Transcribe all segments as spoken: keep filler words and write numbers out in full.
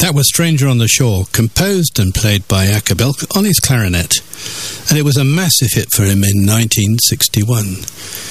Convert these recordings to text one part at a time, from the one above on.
That was Stranger on the Shore, composed and played by Acker Belk on his clarinet, and it was a massive hit for him in nineteen sixty-one.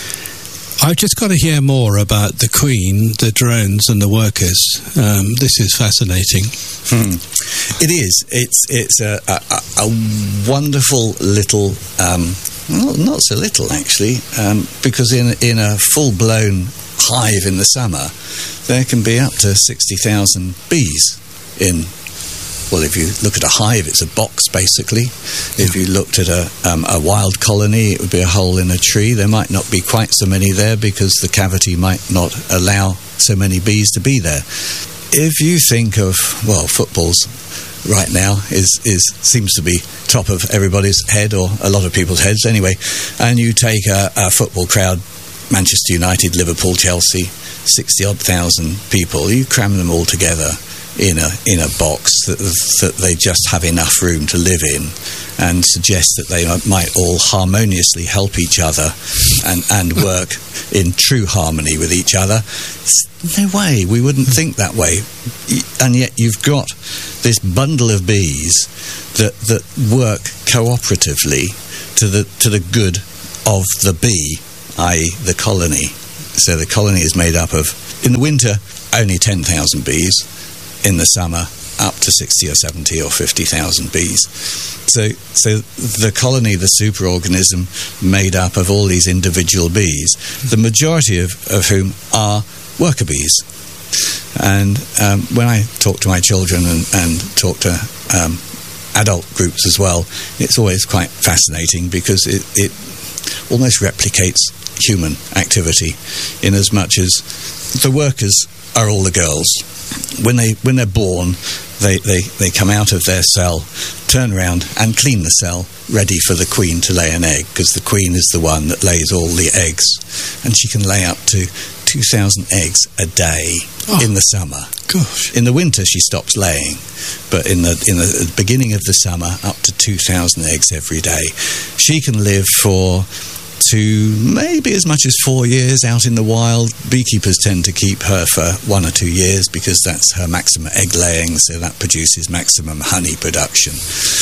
I've just got to hear more about the Queen, the drones and the workers. Um, this is fascinating. Hmm. It is. It's it's a, a, a wonderful little, um, well, not so little actually, um, because in, in a full-blown hive in the summer, there can be up to sixty thousand bees in. Well, if you look at a hive, it's a box, basically. Yeah. If you looked at a, um, a wild colony, it would be a hole in a tree. There might not be quite so many there because the cavity might not allow so many bees to be there. If you think of, well, footballs right now is, is seems to be top of everybody's head, or a lot of people's heads anyway, and you take a, a football crowd, Manchester United, Liverpool, Chelsea, sixty-odd thousand people, you cram them all together in a in a box that, that they just have enough room to live in, and suggest that they might all harmoniously help each other and, and work in true harmony with each other. No way, we wouldn't think that way. And yet you've got this bundle of bees that, that work cooperatively to the to the good of the bee, that is the colony. So the colony is made up of, in the winter, only ten thousand bees. In the summer, up to sixty or seventy or fifty thousand bees. So so the colony, the superorganism made up of all these individual bees, the majority of, of whom are worker bees. And um, when I talk to my children and, and talk to um, adult groups as well, it's always quite fascinating because it, it almost replicates human activity, in as much as the workers are all the girls. When they when they're born, they, they, they come out of their cell, turn around and clean the cell, ready for the queen to lay an egg, because the queen is the one that lays all the eggs, and she can lay up to two thousand eggs a day oh, in the summer. Gosh! In the winter she stops laying, but in the in the beginning of the summer, up to two thousand eggs every day. She can live for to maybe as much as four years out in the wild. Beekeepers tend to keep her for one or two years because that's her maximum egg laying, so that produces maximum honey production.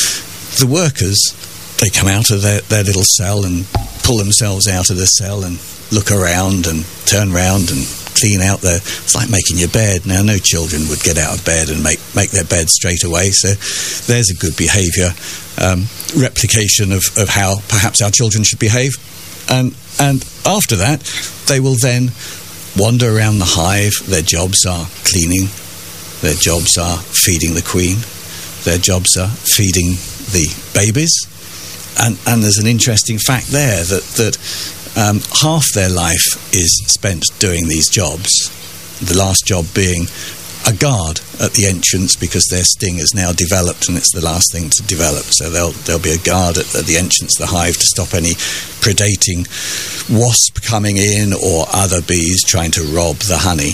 The workers, they come out of their, their little cell and pull themselves out of the cell and look around and turn around and clean out their... It's like making your bed. Now, no children would get out of bed and make, make their bed straight away, so there's a good behaviour um, replication of, of how perhaps our children should behave. And, and after that, they will then wander around the hive. Their jobs are cleaning. Their jobs are feeding the queen. Their jobs are feeding the babies. And, and there's an interesting fact there that, that um, half their life is spent doing these jobs, the last job being a guard at the entrance, because their sting is now developed and it's the last thing to develop. So there'll, there'll be a guard at, at the entrance of the hive to stop any predating wasp coming in or other bees trying to rob the honey.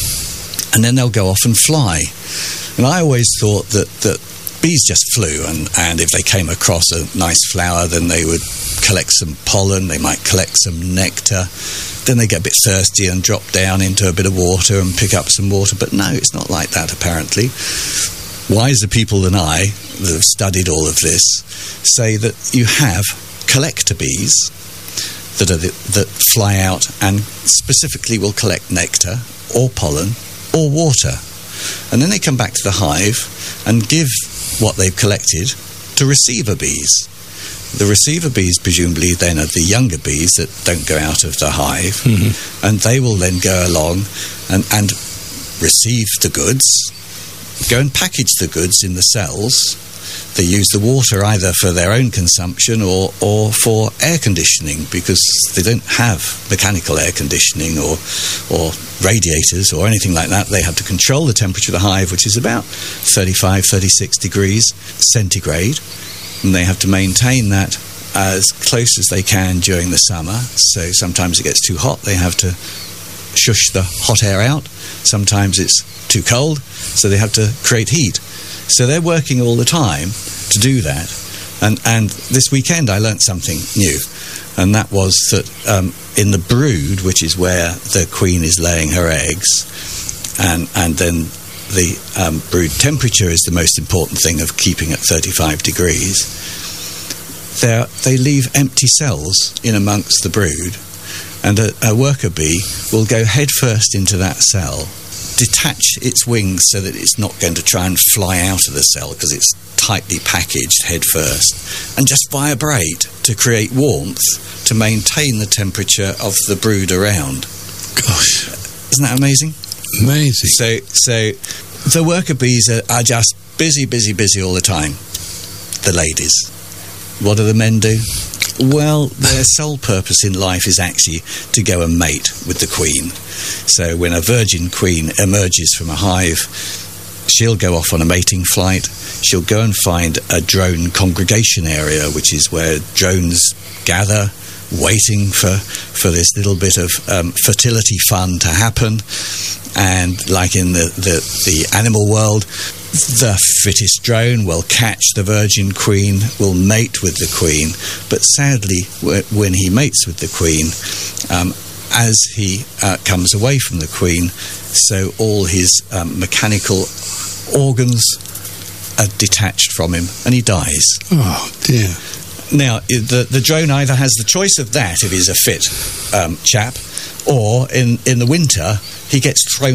And then they'll go off and fly. And I always thought that, that bees just flew, and, and if they came across a nice flower, then they would collect some pollen, they might collect some nectar. Then they get a bit thirsty and drop down into a bit of water and pick up some water. But no, it's not like that, apparently. Wiser people than I, that have studied all of this, say that you have collector bees that are the, that fly out and specifically will collect nectar or pollen or water. And then they come back to the hive and give what they've collected to receiver bees. The receiver bees, presumably, then are the younger bees that don't go out of the hive, mm-hmm. and they will then go along and, and receive the goods, go and package the goods in the cells. They use the water either for their own consumption or, or for air conditioning, because they don't have mechanical air conditioning or, or radiators or anything like that. They have to control the temperature of the hive, which is about thirty-five, thirty-six degrees centigrade. And they have to maintain that as close as they can during the summer. So sometimes it gets too hot, they have to shush the hot air out. Sometimes it's too cold, so they have to create heat. So they're working all the time to do that. And, and this weekend I learnt something new, and that was that um, in the brood, which is where the queen is laying her eggs, and, and then the um, brood temperature is the most important thing of keeping at thirty-five degrees, they leave empty cells in amongst the brood, and a, a worker bee will go head first into that cell, detach its wings so that it's not going to try and fly out of the cell because it's tightly packaged head first, and just vibrate to create warmth to maintain the temperature of the brood around. Gosh. Isn't that amazing? Amazing. So, so the worker bees are, are just busy, busy, busy all the time. The ladies. What do the men do? Well, their sole purpose in life is actually to go and mate with the queen. So when a virgin queen emerges from a hive, she'll go off on a mating flight. She'll go and find a drone congregation area, which is where drones gather, waiting for, for this little bit of um, fertility fun to happen. And like in the, the, the animal world, the fittest drone will catch the virgin queen, will mate with the queen. But sadly, when he mates with the queen, um, as he uh, comes away from the queen, so all his um, mechanical organs are detached from him and he dies. Oh, dear. Now, the, the drone either has the choice of that if he's a fit um, chap, or in, in the winter, he gets thrown